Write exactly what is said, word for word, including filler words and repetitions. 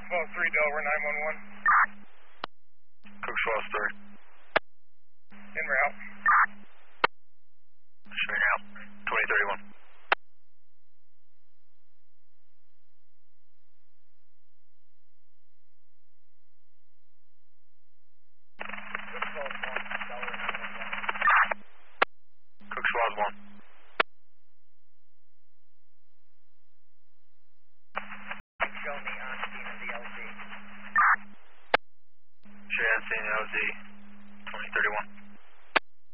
twelve three Delaware nine one one. Cook Schwaz three. En route. Showing out. twenty thirty-one. Cook Schwaz one. Show me on scene of the L Z. Show you on scene L Z twenty thirty-one.